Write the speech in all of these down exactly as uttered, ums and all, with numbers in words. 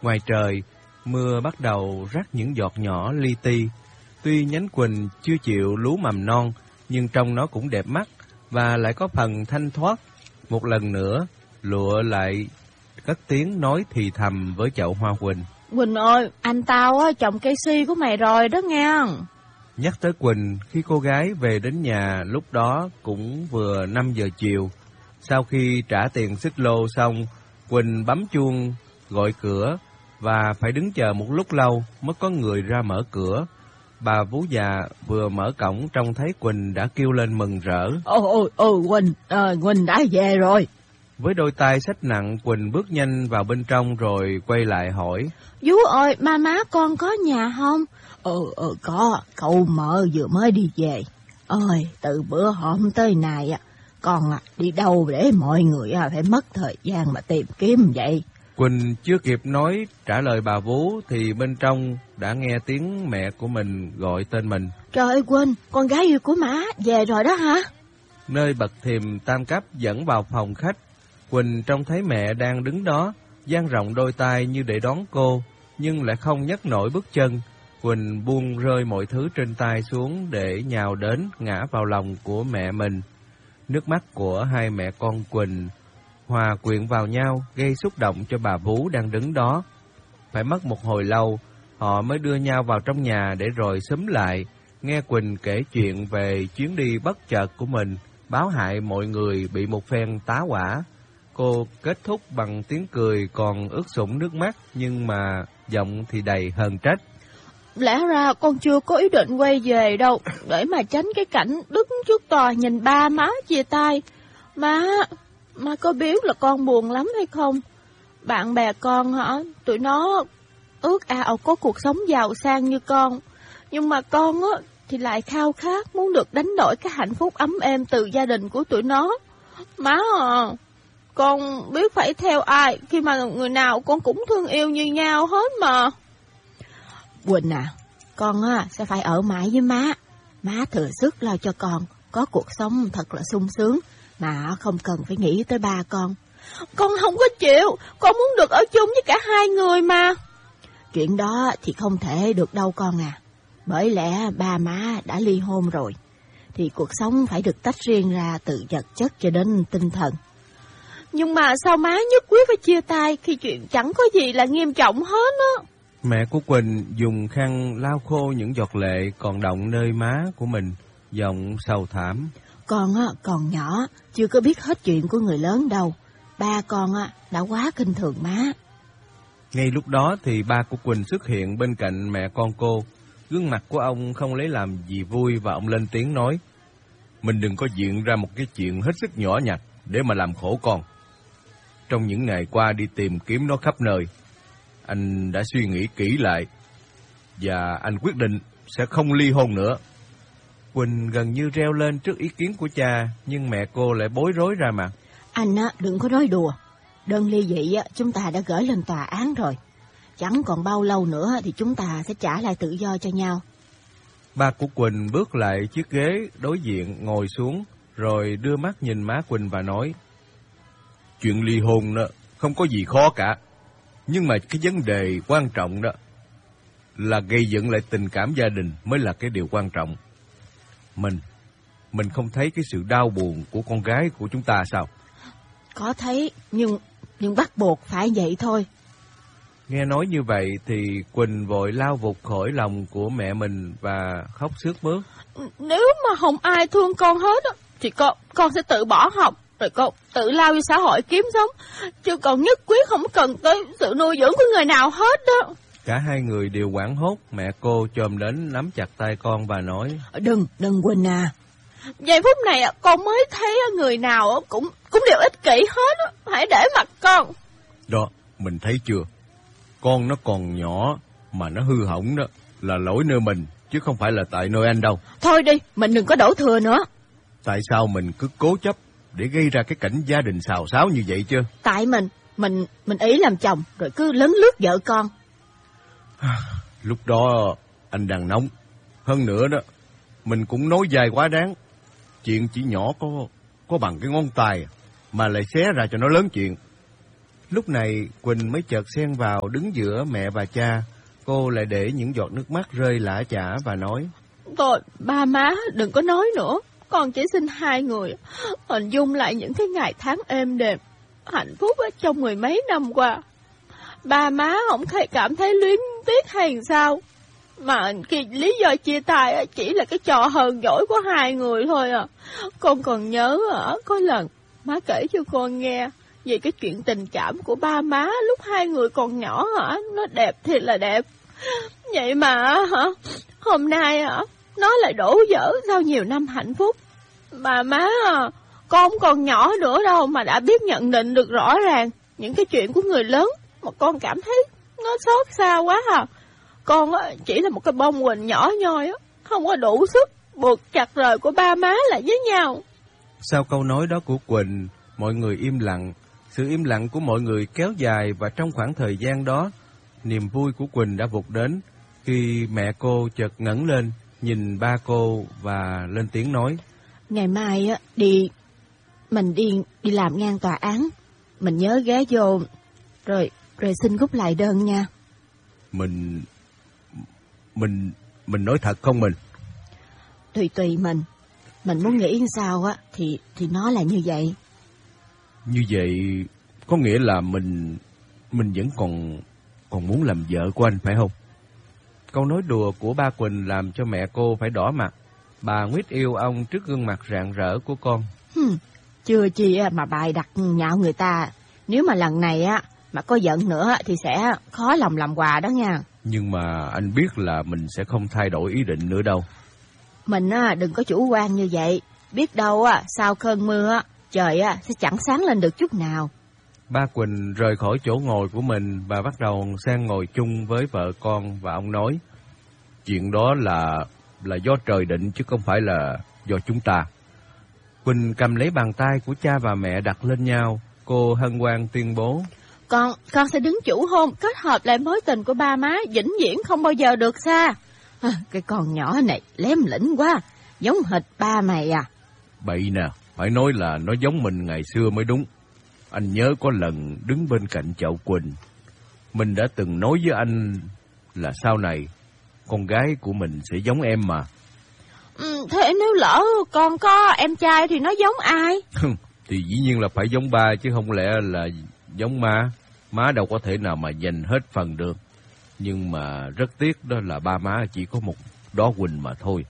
Ngoài trời, mưa bắt đầu rắc những giọt nhỏ li ti. Tuy nhánh quỳnh chưa chịu lú mầm non, nhưng trông nó cũng đẹp mắt và lại có phần thanh thoát. Một lần nữa, lụa lại cất tiếng nói thì thầm với chậu hoa quỳnh. Quỳnh ơi, anh tao á trồng cây si của mày rồi đó nghe. Nhắc tới Quỳnh, khi cô gái về đến nhà lúc đó cũng vừa năm giờ chiều. Sau khi trả tiền xích lô xong, Quỳnh bấm chuông gọi cửa và phải đứng chờ một lúc lâu mới có người ra mở cửa. Bà vú già vừa mở cổng trông thấy Quỳnh đã kêu lên mừng rỡ. Ồ, ồ, ồ, Quỳnh, à, Quỳnh đã về rồi. Với đôi tay xách nặng, Quỳnh bước nhanh vào bên trong rồi quay lại hỏi. Vú ơi, ba má con có nhà không? Ừ, ừ, có, cậu mợ vừa mới đi về. Ơi, từ bữa hôm tới nay, con đi đâu để mọi người phải mất thời gian mà tìm kiếm vậy? Quỳnh chưa kịp nói trả lời bà vú thì bên trong đã nghe tiếng mẹ của mình gọi tên mình. Trời ơi Quỳnh, con gái yêu của má về rồi đó hả? Nơi bậc thềm tam cấp dẫn vào phòng khách, Quỳnh trông thấy mẹ đang đứng đó, dang rộng đôi tay như để đón cô, nhưng lại không nhấc nổi bước chân. Quỳnh buông rơi mọi thứ trên tay xuống để nhào đến ngã vào lòng của mẹ mình. Nước mắt của hai mẹ con Quỳnh hòa quyện vào nhau, gây xúc động cho bà vú đang đứng đó. Phải mất một hồi lâu, họ mới đưa nhau vào trong nhà để rồi xúm lại, nghe Quỳnh kể chuyện về chuyến đi bất chợt của mình, báo hại mọi người bị một phen tá hỏa. Cô kết thúc bằng tiếng cười còn ướt sũng nước mắt, nhưng mà giọng thì đầy hờn trách. Lẽ ra con chưa có ý định quay về đâu, để mà tránh cái cảnh đứng trước tòa nhìn ba má chia tay. Má, má có biết là con buồn lắm hay không? Bạn bè con hả, tụi nó ước ao có cuộc sống giàu sang như con. Nhưng mà con á thì lại khao khát muốn được đánh đổi cái hạnh phúc ấm êm từ gia đình của tụi nó. Má à, con biết phải theo ai khi mà người nào con cũng thương yêu như nhau hết mà. Quỳnh à, con á sẽ phải ở mãi với má. Má thừa sức lo cho con có cuộc sống thật là sung sướng mà không cần phải nghĩ tới ba con. Con không có chịu, con muốn được ở chung với cả hai người mà. Chuyện đó thì không thể được đâu con à. Bởi lẽ ba má đã ly hôn rồi, thì cuộc sống phải được tách riêng ra từ vật chất cho đến tinh thần. Nhưng mà sao má nhất quyết phải chia tay khi chuyện chẳng có gì là nghiêm trọng hết á? Mẹ của Quỳnh dùng khăn lau khô những giọt lệ còn đọng nơi má của mình, giọng sầu thảm. Con á còn nhỏ, chưa có biết hết chuyện của người lớn đâu. Ba con á đã quá khinh thường má. Ngay lúc đó thì ba của Quỳnh xuất hiện bên cạnh mẹ con cô. Gương mặt của ông không lấy làm gì vui và ông lên tiếng nói. Mình đừng có diện ra một cái chuyện hết sức nhỏ nhặt để mà làm khổ con. Trong những ngày qua đi tìm kiếm nó khắp nơi, anh đã suy nghĩ kỹ lại và anh quyết định sẽ không ly hôn nữa. Quỳnh gần như reo lên trước ý kiến của cha, nhưng mẹ cô lại bối rối ra mặt. Anh á đừng có nói đùa. Đơn ly dị á chúng ta đã gửi lên tòa án rồi. Chẳng còn bao lâu nữa thì chúng ta sẽ trả lại tự do cho nhau. Ba của Quỳnh bước lại chiếc ghế đối diện ngồi xuống, rồi đưa mắt nhìn má Quỳnh và nói. Chuyện ly hôn đó không có gì khó cả. Nhưng mà cái vấn đề quan trọng đó là gây dựng lại tình cảm gia đình mới là cái điều quan trọng. Mình, mình không thấy cái sự đau buồn của con gái của chúng ta sao? Có thấy, nhưng nhưng bắt buộc phải vậy thôi. Nghe nói như vậy thì Quỳnh vội lao vụt khỏi lòng của mẹ mình và khóc sướt mướt. Nếu mà không ai thương con hết thì con con sẽ tự bỏ học, rồi con tự lao vô xã hội kiếm sống, chứ còn nhất quyết không cần tới sự nuôi dưỡng của người nào hết đó. Cả hai người đều hoảng hốt. Mẹ cô chồm đến nắm chặt tay con và nói. Đừng, đừng Quỳnh à. Giây phút này con mới thấy người nào cũng cũng đều ích kỷ hết. Hãy để mặc con. Đó, mình thấy chưa? Con nó còn nhỏ mà nó hư hỏng đó là lỗi nơi mình, chứ không phải là tại nơi anh đâu. Thôi đi, mình đừng có đổ thừa nữa. Tại sao mình cứ cố chấp để gây ra cái cảnh gia đình xào xáo như vậy chứ? Tại mình, mình mình ý làm chồng rồi cứ lấn lướt vợ con. Lúc đó anh đang nóng. Hơn nữa đó, mình cũng nói dài quá đáng. Chuyện chỉ nhỏ có có bằng cái ngón tay mà lại xé ra cho nó lớn chuyện. Lúc này Quỳnh mới chợt xen vào đứng giữa mẹ và cha. Cô lại để những giọt nước mắt rơi lã chã và nói: Thôi, ba má đừng có nói nữa. Con chỉ xin hai người hình dung lại những cái ngày tháng êm đềm, hạnh phúc ở trong mười mấy năm qua. Ba má không thấy cảm thấy luyến tiếc hay sao? Mà cái lý do chia tay chỉ là cái trò hờn dỗi của hai người thôi à. Con còn nhớ à, có lần má kể cho con nghe về cái chuyện tình cảm của ba má lúc hai người còn nhỏ hả? Nó đẹp thì là đẹp. Vậy mà hả? Hôm nay hả? Nó lại đổ vỡ sau nhiều năm hạnh phúc. Bà má à, con không còn nhỏ nữa đâu mà đã biết nhận định được rõ ràng những cái chuyện của người lớn, mà con cảm thấy nó xót xa quá à. Con á, chỉ là một cái bông quỳnh nhỏ nhoi á, không có đủ sức buộc chặt rời của ba má lại với nhau. Sau câu nói đó của Quỳnh, mọi người im lặng. Sự im lặng của mọi người kéo dài, và trong khoảng thời gian đó, niềm vui của Quỳnh đã vụt đến khi mẹ cô chợt ngẩng lên, nhìn ba cô và lên tiếng nói: Ngày mai á, đi, mình đi đi làm ngang tòa án, mình nhớ ghé vô, rồi rồi xin rút lại đơn nha. Mình, mình, mình nói thật không mình? Tùy tùy mình, mình muốn nghĩ sao á, thì thì nó là như vậy. Như vậy có nghĩa là mình, mình vẫn còn, còn muốn làm vợ của anh phải không? Câu nói đùa của ba Quỳnh làm cho mẹ cô phải đỏ mặt. Bà nguyết yêu ông trước gương mặt rạng rỡ của con. Hmm, chưa chi mà bài đặt nhạo người ta. Nếu mà lần này á mà có giận nữa thì sẽ khó lòng làm quà đó nha. Nhưng mà anh biết là mình sẽ không thay đổi ý định nữa đâu. Mình á đừng có chủ quan như vậy. Biết đâu á sau cơn mưa á trời á sẽ chẳng sáng lên được chút nào. Ba Quỳnh rời khỏi chỗ ngồi của mình và bắt đầu sang ngồi chung với vợ con, và ông nói: Chuyện đó là là do trời định chứ không phải là do chúng ta. Quỳnh cầm lấy bàn tay của cha và mẹ đặt lên nhau. Cô hân hoan tuyên bố: Con, con sẽ đứng chủ hôn, kết hợp lại mối tình của ba má, vĩnh viễn không bao giờ được xa. À, cái con nhỏ này lém lĩnh quá, giống hệt ba mày à. Bậy nè, phải nói là nó giống mình ngày xưa mới đúng. Anh nhớ có lần đứng bên cạnh chậu Quỳnh, mình đã từng nói với anh là sau này con gái của mình sẽ giống em mà. Ừ, thế nếu lỡ con có em trai thì nó giống ai? Thì dĩ nhiên là phải giống ba chứ không lẽ là giống má. Má đâu có thể nào mà giành hết phần được. Nhưng mà rất tiếc đó là ba má chỉ có một đó Quỳnh mà thôi.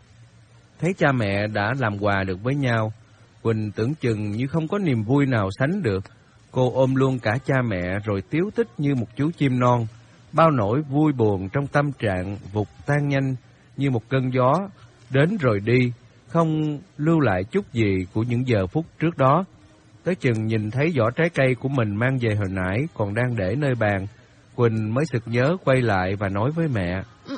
Thấy cha mẹ đã làm quà được với nhau, Quỳnh tưởng chừng như không có niềm vui nào sánh được. Cô ôm luôn cả cha mẹ rồi tíu tích như một chú chim non. Bao nỗi vui buồn trong tâm trạng vụt tan nhanh như một cơn gió, đến rồi đi, không lưu lại chút gì của những giờ phút trước đó. Tới chừng nhìn thấy vỏ trái cây của mình mang về hồi nãy còn đang để nơi bàn, Quỳnh mới sực nhớ quay lại và nói với mẹ: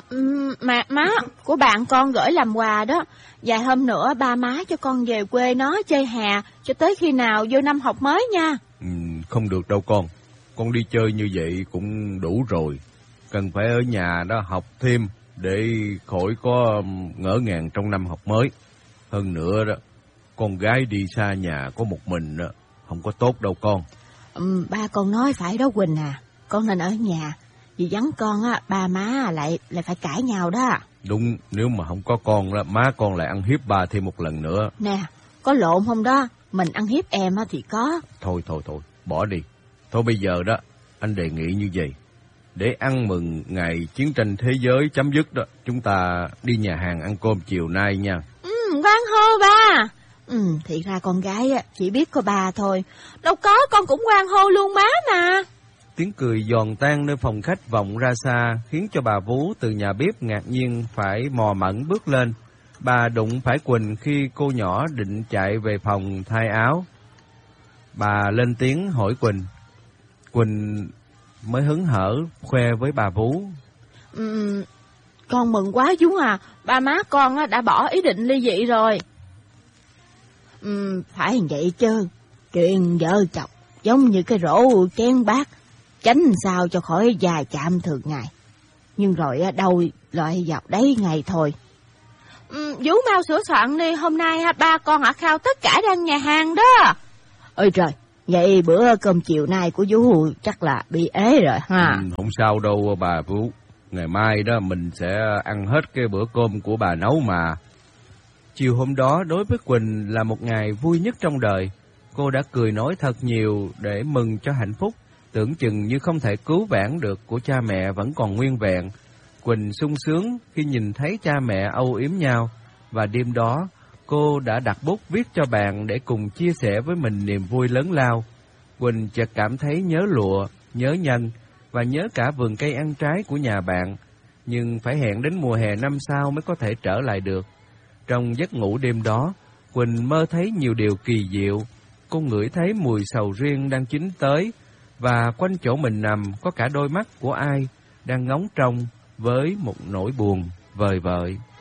Mà má của bạn con gửi làm quà đó, vài hôm nữa ba má cho con về quê nó chơi hè cho tới khi nào vô năm học mới nha. Ừ, không được đâu con, con đi chơi như vậy cũng đủ rồi, cần phải ở nhà đó học thêm để khỏi có ngỡ ngàng trong năm học mới. Hơn nữa đó, con gái đi xa nhà có một mình đó, không có tốt đâu con. Ừ, ba con nói phải đó Quỳnh à, con nên ở nhà, vì vắng con á, ba má lại lại phải cãi nhau đó. Đúng, nếu mà không có con đó, má con lại ăn hiếp ba thêm một lần nữa. Nè, có lộn không đó, mình ăn hiếp em á thì có. Thôi thôi thôi, bỏ đi. Thôi bây giờ đó, anh đề nghị như vậy. Để ăn mừng ngày chiến tranh thế giới chấm dứt đó, chúng ta đi nhà hàng ăn cơm chiều nay nha. Ừ, hoan hô ba. Ừ, thì ra con gái á, chỉ biết có ba thôi. Đâu có, con cũng hoan hô luôn má mà. Tiếng cười giòn tan nơi phòng khách vọng ra xa, khiến cho bà Vú từ nhà bếp ngạc nhiên phải mò mẫm bước lên. Bà đụng phải Quỳnh khi cô nhỏ định chạy về phòng thay áo. Bà lên tiếng hỏi Quỳnh. Quỳnh mới hứng hở khoe với bà Vú: Ừ, con mừng quá chú à, ba má con đã bỏ ý định ly dị rồi. Ừ, phải vậy chứ, chuyện vợ chồng giống như cái rổ chén bát, tránh sao cho khỏi dài chạm thường ngày. Nhưng rồi đâu loại vào đấy ngày thôi. Ừ, Vú mau sửa soạn đi, hôm nay ba con ở khao tất cả đang nhà hàng đó. Ơi trời, Vậy bữa cơm chiều nay của Vũ chắc là bị ế rồi ha. Ừ, không sao đâu bà Phú. Ngày mai đó mình sẽ ăn hết cái bữa cơm của bà nấu mà. Chiều hôm đó đối với Quỳnh là một ngày vui nhất trong đời. Cô đã cười nói thật nhiều để mừng cho hạnh phúc, tưởng chừng như không thể cứu vãn được của cha mẹ vẫn còn nguyên vẹn. Quỳnh sung sướng khi nhìn thấy cha mẹ âu yếm nhau, và đêm đó cô đã đặt bút viết cho bạn để cùng chia sẻ với mình niềm vui lớn lao. Quỳnh chợt cảm thấy nhớ lụa, nhớ nhân và nhớ cả vườn cây ăn trái của nhà bạn, nhưng phải hẹn đến mùa hè năm sau mới có thể trở lại được. Trong giấc ngủ đêm đó, Quỳnh mơ thấy nhiều điều kỳ diệu. Cô ngửi thấy mùi sầu riêng đang chín tới, và quanh chỗ mình nằm có cả đôi mắt của ai đang ngóng trông với một nỗi buồn vời vợi.